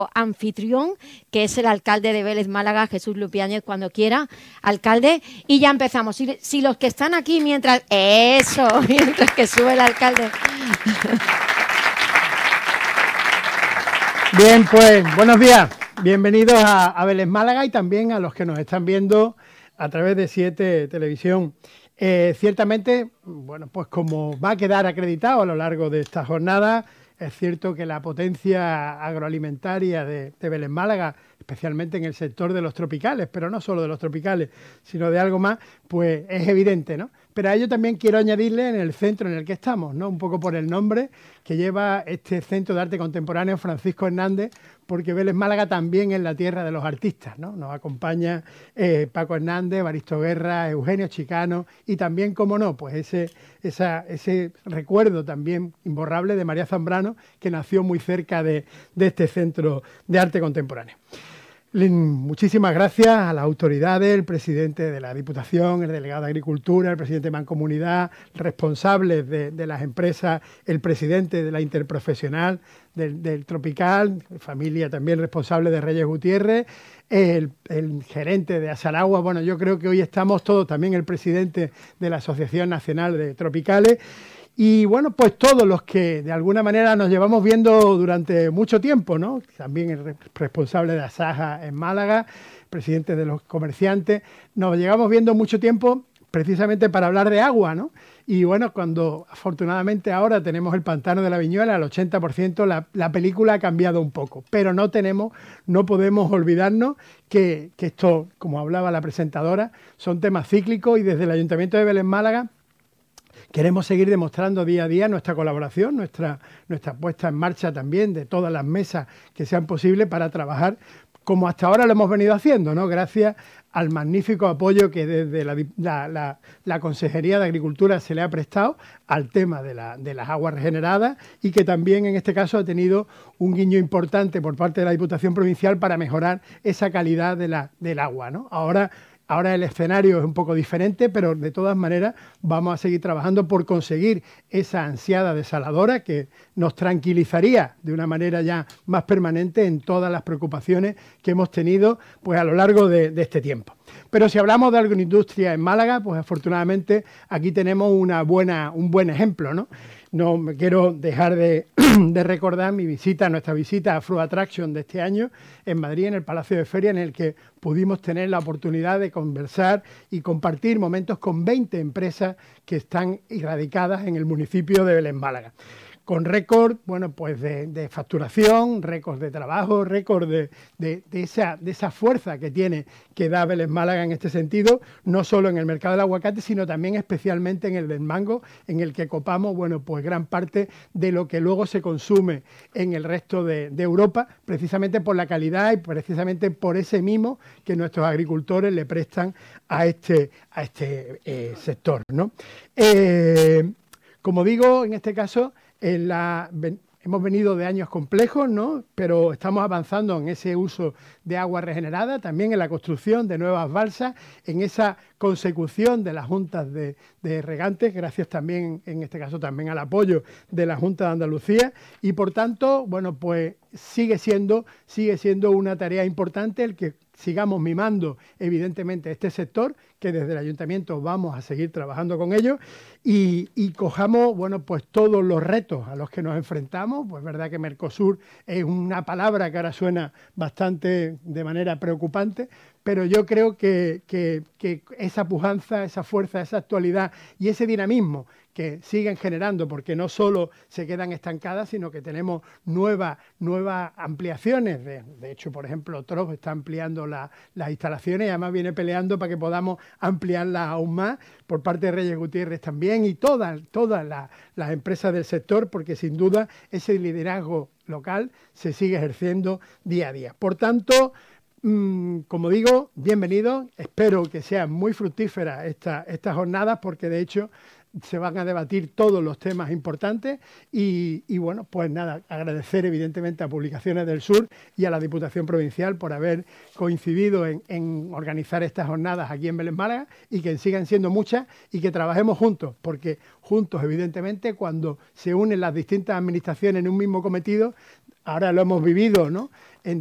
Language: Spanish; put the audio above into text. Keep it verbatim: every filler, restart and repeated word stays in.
anfitrión, que es el alcalde de Vélez Málaga, Jesús Lupiáñez, cuando quiera, alcalde, y ya empezamos. Si, si los que están aquí mientras... Eso, mientras que sube el alcalde. Bien, pues, buenos días. Bienvenidos a, a Vélez Málaga y también a los que nos están viendo a través de Siete Televisión. Eh, ciertamente, bueno, pues como va a quedar acreditado a lo largo de esta jornada, es cierto que la potencia agroalimentaria de, de Vélez Málaga, especialmente en el sector de los tropicales, pero no solo de los tropicales, sino de algo más, pues es evidente, ¿no? Pero a ello también quiero añadirle en el centro en el que estamos, ¿no? Un poco por el nombre que lleva este Centro de Arte Contemporáneo Francisco Hernández, porque Vélez Málaga también es la tierra de los artistas, ¿no? Nos acompaña eh, Paco Hernández, Evaristo Guerra, Eugenio Chicano y también, como no, pues ese, esa, ese recuerdo también imborrable de María Zambrano, que nació muy cerca de, de este Centro de Arte Contemporáneo. Muchísimas gracias a las autoridades, el presidente de la Diputación, el delegado de Agricultura, el presidente de Mancomunidad, responsables de, de las empresas, el presidente de la Interprofesional del, del Tropical, familia también responsable de Reyes Gutiérrez, el, el gerente de Asalagua. Bueno, yo creo que hoy estamos todos, también el presidente de la Asociación Nacional de Tropicales. Y bueno, pues todos los que de alguna manera nos llevamos viendo durante mucho tiempo, ¿no? También el responsable de Asaja en Málaga, presidente de los comerciantes, nos llevamos viendo mucho tiempo precisamente para hablar de agua, ¿no? Y bueno, cuando afortunadamente ahora tenemos el pantano de la Viñuela al ochenta por ciento, la, la película ha cambiado un poco, pero no tenemos, no podemos olvidarnos que, que esto, como hablaba la presentadora, son temas cíclicos y desde el Ayuntamiento de Vélez Málaga queremos seguir demostrando día a día nuestra colaboración, nuestra, nuestra puesta en marcha también de todas las mesas que sean posibles para trabajar como hasta ahora lo hemos venido haciendo, ¿no? Gracias al magnífico apoyo que desde la, la, la, la Consejería de Agricultura se le ha prestado al tema de, la, de las aguas regeneradas y que también en este caso ha tenido un guiño importante por parte de la Diputación Provincial para mejorar esa calidad de la, del agua, ¿no? Ahora Ahora el escenario es un poco diferente, pero de todas maneras vamos a seguir trabajando por conseguir esa ansiada desaladora que nos tranquilizaría de una manera ya más permanente en todas las preocupaciones que hemos tenido pues, a lo largo de, de este tiempo. Pero si hablamos de agroindustria en Málaga, pues afortunadamente aquí tenemos una buena, un buen ejemplo, ¿no? No me quiero dejar de, de recordar mi visita, nuestra visita a Fruit Attraction de este año en Madrid, en el Palacio de Feria, en el que pudimos tener la oportunidad de conversar y compartir momentos con veinte empresas que están radicadas en el municipio de Vélez Málaga. Con récord, bueno, pues de, de facturación, récord de trabajo, récord de, de, de, esa, de esa fuerza que tiene, que da Vélez Málaga en este sentido, no solo en el mercado del aguacate, sino también especialmente en el del mango, en el que copamos, bueno, pues gran parte de lo que luego se consume en el resto de, de Europa, precisamente por la calidad y precisamente por ese mimo que nuestros agricultores le prestan a este, a este eh, sector, ¿no? Eh, como digo, en este caso, En la, hemos venido de años complejos, ¿no? Pero estamos avanzando en ese uso de agua regenerada, también en la construcción de nuevas balsas, en esa consecución de las juntas de, de regantes, gracias también, en este caso, también al apoyo de la Junta de Andalucía. Y por tanto, bueno, pues sigue siendo, sigue siendo una tarea importante el que sigamos mimando, evidentemente, este sector, que desde el Ayuntamiento vamos a seguir trabajando con ellos y, y cojamos, bueno, pues todos los retos a los que nos enfrentamos. Pues verdad que Mercosur es una palabra que ahora suena bastante de manera preocupante, pero yo creo que, que, que esa pujanza, esa fuerza, esa actualidad y ese dinamismo que siguen generando, porque no solo se quedan estancadas, sino que tenemos nuevas, nuevas ampliaciones. De, de hecho, por ejemplo, Trof está ampliando la, las instalaciones y además viene peleando para que podamos ampliarlas aún más, por parte de Reyes Gutiérrez también, y todas, todas las, las empresas del sector, porque sin duda ese liderazgo local se sigue ejerciendo día a día. Por tanto, Mm, como digo, bienvenidos. Espero que sean muy fructíferas esta, estas jornadas, porque de hecho se van a debatir todos los temas importantes y, y bueno, pues nada, agradecer evidentemente a Publicaciones del Sur y a la Diputación Provincial por haber coincidido en, en organizar estas jornadas aquí en Vélez Málaga y que sigan siendo muchas y que trabajemos juntos, porque juntos evidentemente cuando se unen las distintas administraciones en un mismo cometido, ahora lo hemos vivido, ¿no?